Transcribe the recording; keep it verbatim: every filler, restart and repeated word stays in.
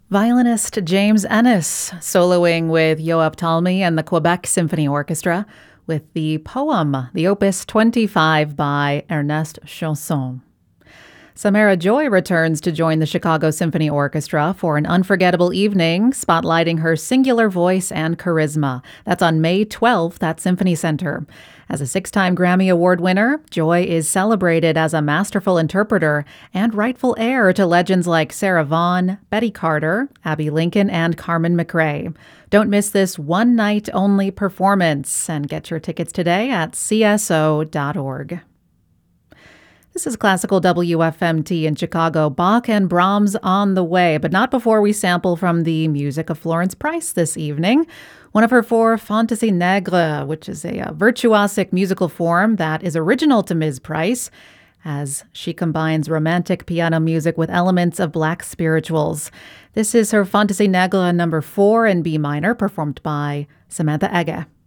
Violinist James Ennis soloing with Yoav Talmi and the Quebec Symphony Orchestra with the poem, the Opus twenty-five by Ernest Chausson. Samara Joy returns to join the Chicago Symphony Orchestra for an unforgettable evening, spotlighting her singular voice and charisma. That's on May twelfth at Symphony Center. As a six-time Grammy Award winner, Joy is celebrated as a masterful interpreter and rightful heir to legends like Sarah Vaughan, Betty Carter, Abbey Lincoln, and Carmen McRae. Don't miss this one-night-only performance, and get your tickets today at c s o dot org. This is Classical W F M T in Chicago. Bach and Brahms on the way, but not before we sample from the music of Florence Price this evening. One of her four Fantaisie Negre, which is a, a virtuosic musical form that is original to Miz Price, as she combines romantic piano music with elements of black spirituals. This is her Fantaisie Negre number four in B minor, performed by Samantha Ege.